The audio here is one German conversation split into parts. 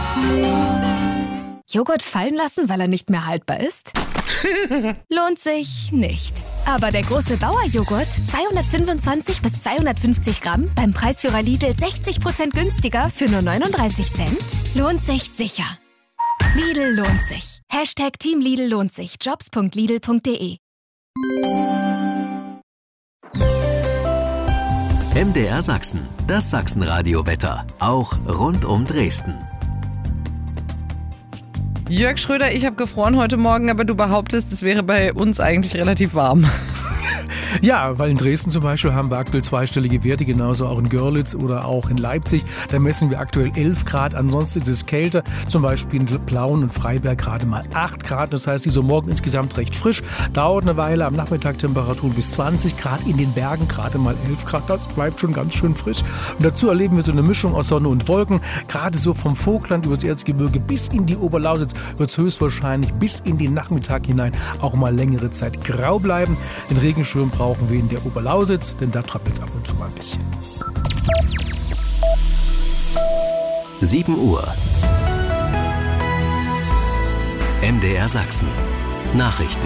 Joghurt fallen lassen, weil er nicht mehr haltbar ist? Lohnt sich nicht. Aber der große Bauer-Joghurt, 225 bis 250 Gramm, beim Preisführer Lidl 60% günstiger für nur 39 Cent, lohnt sich sicher. Lidl lohnt sich. Hashtag Team Lidl lohnt sich. Jobs.lidl.de. MDR Sachsen, das Sachsenradio-Wetter, auch rund um Dresden. Jörg Schröder, ich habe gefroren heute Morgen, aber du behauptest, es wäre bei uns eigentlich relativ warm. Ja, weil in Dresden zum Beispiel haben wir aktuell zweistellige Werte, genauso auch in Görlitz oder auch in Leipzig. Da messen wir aktuell 11 Grad, ansonsten ist es kälter. Zum Beispiel in Plauen und Freiberg gerade mal 8 Grad. Das heißt, dieser Morgen insgesamt recht frisch. Dauert eine Weile, am Nachmittag Temperaturen bis 20 Grad. In den Bergen gerade mal 11 Grad. Das bleibt schon ganz schön frisch. Und dazu erleben wir so eine Mischung aus Sonne und Wolken. Gerade so vom Vogtland übers Erzgebirge bis in die Oberlausitz wird es höchstwahrscheinlich bis in den Nachmittag hinein auch mal längere Zeit grau bleiben. Den Regenschirm brauchen wir in der Oberlausitz, denn da tröppelt es ab und zu mal ein bisschen. 7 Uhr. MDR Sachsen. Nachrichten.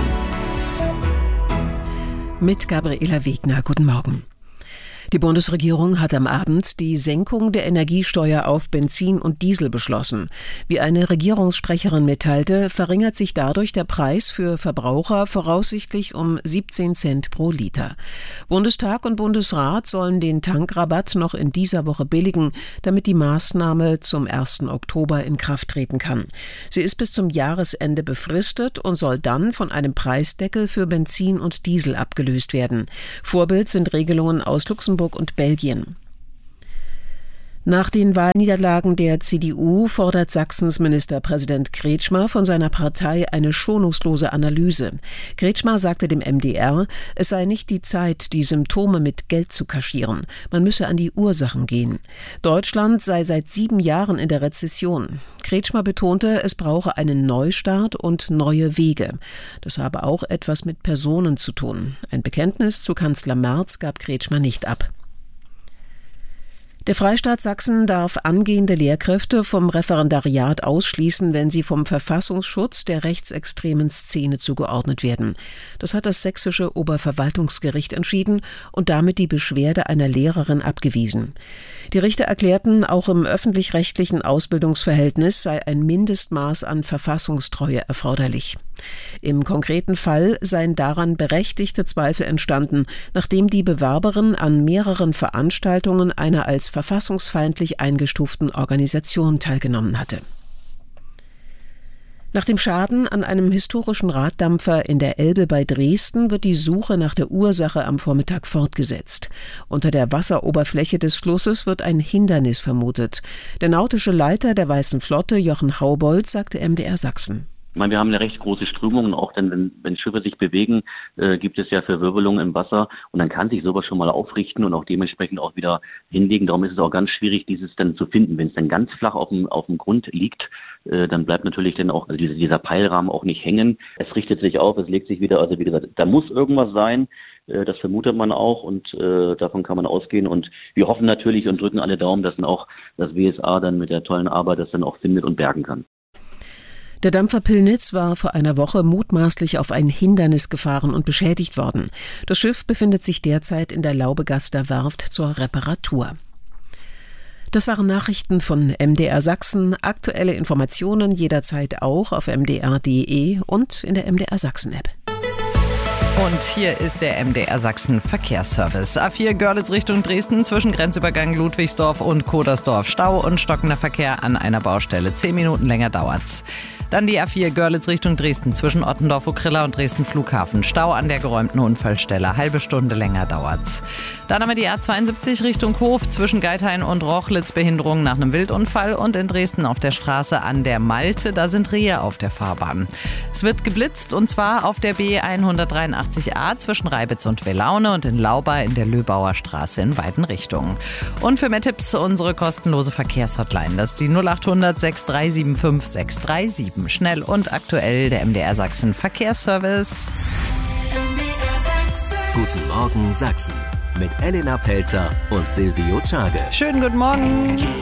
Mit Gabriela Wegner. Guten Morgen. Die Bundesregierung hat am Abend die Senkung der Energiesteuer auf Benzin und Diesel beschlossen. Wie eine Regierungssprecherin mitteilte, verringert sich dadurch der Preis für Verbraucher voraussichtlich um 17 Cent pro Liter. Bundestag und Bundesrat sollen den Tankrabatt noch in dieser Woche billigen, damit die Maßnahme zum 1. Oktober in Kraft treten kann. Sie ist bis zum Jahresende befristet und soll dann von einem Preisdeckel für Benzin und Diesel abgelöst werden. Vorbild sind Regelungen aus Luxemburg und Belgien. Nach den Wahlniederlagen der CDU fordert Sachsens Ministerpräsident Kretschmer von seiner Partei eine schonungslose Analyse. Kretschmer sagte dem MDR, es sei nicht die Zeit, die Symptome mit Geld zu kaschieren. Man müsse an die Ursachen gehen. Deutschland sei seit 7 Jahren in der Rezession. Kretschmer betonte, es brauche einen Neustart und neue Wege. Das habe auch etwas mit Personen zu tun. Ein Bekenntnis zu Kanzler Merz gab Kretschmer nicht ab. Der Freistaat Sachsen darf angehende Lehrkräfte vom Referendariat ausschließen, wenn sie vom Verfassungsschutz der rechtsextremen Szene zugeordnet werden. Das hat das sächsische Oberverwaltungsgericht entschieden und damit die Beschwerde einer Lehrerin abgewiesen. Die Richter erklärten, auch im öffentlich-rechtlichen Ausbildungsverhältnis sei ein Mindestmaß an Verfassungstreue erforderlich. Im konkreten Fall seien daran berechtigte Zweifel entstanden, nachdem die Bewerberin an mehreren Veranstaltungen einer als verfassungsfeindlich eingestuften Organisation teilgenommen hatte. Nach dem Schaden an einem historischen Raddampfer in der Elbe bei Dresden wird die Suche nach der Ursache am Vormittag fortgesetzt. Unter der Wasseroberfläche des Flusses wird ein Hindernis vermutet. Der nautische Leiter der Weißen Flotte, Jochen Haubold, sagte MDR Sachsen. Ich meine, wir haben eine recht große Strömung und auch dann, wenn Schiffe sich bewegen, gibt es ja Verwirbelungen im Wasser und dann kann sich sowas schon mal aufrichten und auch dementsprechend auch wieder hinlegen. Darum ist es auch ganz schwierig, dieses dann zu finden. Wenn es dann ganz flach auf dem Grund liegt, dann bleibt natürlich dann auch dieser Peilrahmen auch nicht hängen. Es richtet sich auf, es legt sich wieder. Also wie gesagt, da muss irgendwas sein. Das vermutet man auch und davon kann man ausgehen. Und wir hoffen natürlich und drücken alle Daumen, dass dann auch das WSA dann mit der tollen Arbeit das dann auch findet und bergen kann. Der Dampfer Pillnitz war vor einer Woche mutmaßlich auf ein Hindernis gefahren und beschädigt worden. Das Schiff befindet sich derzeit in der Laubegaster Werft zur Reparatur. Das waren Nachrichten von MDR Sachsen. Aktuelle Informationen jederzeit auch auf mdr.de und in der MDR Sachsen App. Und hier ist der MDR Sachsen Verkehrsservice. A4 Görlitz Richtung Dresden zwischen Grenzübergang Ludwigsdorf und Kodersdorf. Stau und stockender Verkehr an einer Baustelle. 10 Minuten länger dauert's. Dann die A4 Görlitz Richtung Dresden zwischen Ottendorf-Okrilla und Dresden Flughafen. Stau an der geräumten Unfallstelle. Halbe Stunde länger dauert's. Dann haben wir die A72 Richtung Hof zwischen Geithain und Rochlitz. Behinderung nach einem Wildunfall. Und in Dresden auf der Straße an der Malte. Da sind Rehe auf der Fahrbahn. Es wird geblitzt und zwar auf der B183a zwischen Reibitz und Welaune und in Lauba in der Löbauer Straße in beiden Richtungen. Und für mehr Tipps unsere kostenlose Verkehrshotline. Das ist die 0800 6375 637. Schnell und aktuell der MDR Sachsen Verkehrsservice. Guten Morgen Sachsen mit Elena Pelzer und Silvio Czage. Schönen guten Morgen.